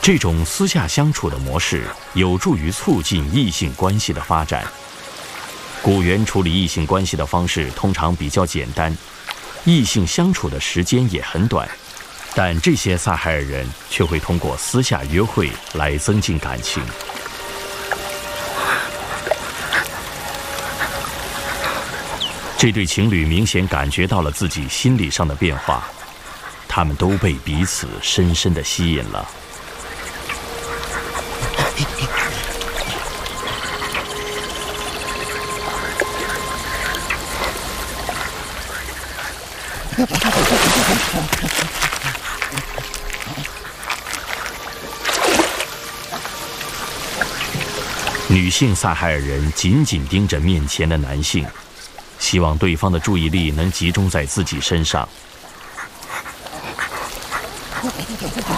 这种私下相处的模式有助于促进异性关系的发展。古人处理异性关系的方式通常比较简单，异性相处的时间也很短，但这些撒海尔人却会通过私下约会来增进感情。这对情侣明显感觉到了自己心理上的变化，他们都被彼此深深地吸引了。女性撒海尔人紧紧盯着面前的男性，希望对方的注意力能集中在自己身上。